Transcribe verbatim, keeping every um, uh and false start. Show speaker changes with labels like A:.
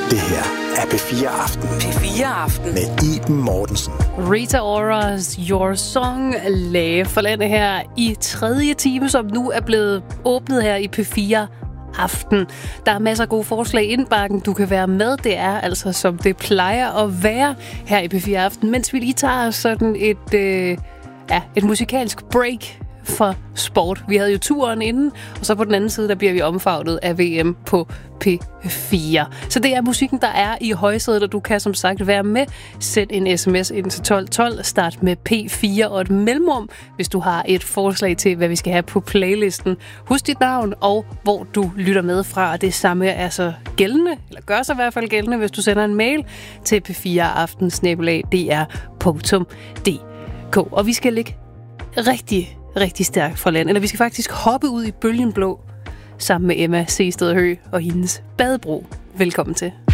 A: Det her er P fire Aften.
B: P fire Aften.
A: Med Iben Mortensen.
C: Rita Ora's Your Song lagde for landet her i tredje time, som nu er blevet åbnet her i P fire Aften. Der er masser af gode forslag i indbakken. Du kan være med. Det er altså, som det plejer at være her i P fire Aften. Mens vi lige tager sådan et, øh, ja, et musikalsk break for sport. Vi havde jo turen inden, og så på den anden side, der bliver vi omfavnet af V M på P fire. Så det er musikken, der er i højsædet, og du kan som sagt være med. Send en sms ind til tolv tolv. Start med P fire og et mellemrum, hvis du har et forslag til, hvad vi skal have på playlisten. Husk dit navn og hvor du lytter med fra. Det samme er så gældende, eller gør sig i hvert fald gældende, hvis du sender en mail til p fire aften snabel-a d r punktum d k. Og vi skal ligge rigtig rigtig stærkt fra land. Eller vi skal faktisk hoppe ud i bølgen blå sammen med Emma Seested Høgh og hendes badebro. Velkommen til.